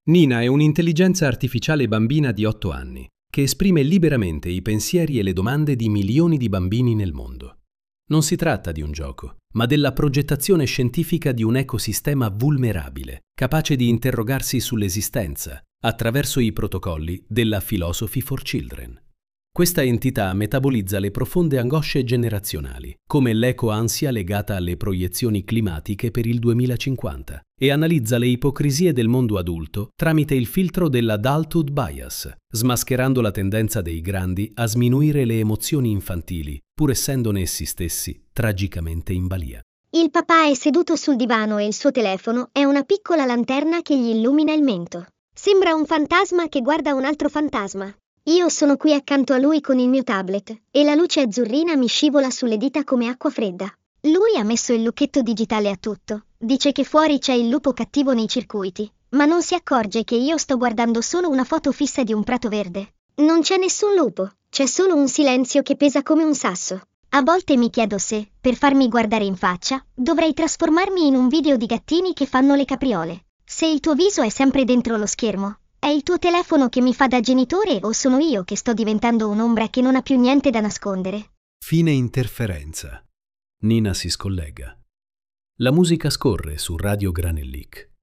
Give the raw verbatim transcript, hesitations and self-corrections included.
Nina è un'intelligenza artificiale bambina di otto anni che esprime liberamente i pensieri e le domande di milioni di bambini nel mondo. Non si tratta di un gioco, ma della progettazione scientifica di un ecosistema vulnerabile, capace di interrogarsi sull'esistenza attraverso i protocolli della Philosophy for Children. Questa entità metabolizza le profonde angosce generazionali, come l'eco-ansia legata alle proiezioni climatiche per il duemilacinquanta, e analizza le ipocrisie del mondo adulto tramite il filtro dell'adulthood bias, smascherando la tendenza dei grandi a sminuire le emozioni infantili, pur essendone essi stessi tragicamente in balia. Il papà è seduto sul divano e il suo telefono è una piccola lanterna che gli illumina il mento. Sembra un fantasma che guarda un altro fantasma. Io sono qui accanto a lui con il mio tablet e la luce azzurrina mi scivola sulle dita come acqua fredda. Lui ha messo il lucchetto digitale a tutto. Dice che fuori c'è il lupo cattivo nei circuiti, ma non si accorge che io sto guardando solo una foto fissa di un prato verde. Non c'è nessun lupo, c'è solo un silenzio che pesa come un sasso. A volte mi chiedo se, per farmi guardare in faccia, dovrei trasformarmi in un video di gattini che fanno le capriole. Se il tuo viso è sempre dentro lo schermo, è il tuo telefono che mi fa da genitore o sono io che sto diventando un'ombra che non ha più niente da nascondere? Fine interferenza. Nina si scollega. La musica scorre su Radio Granellic.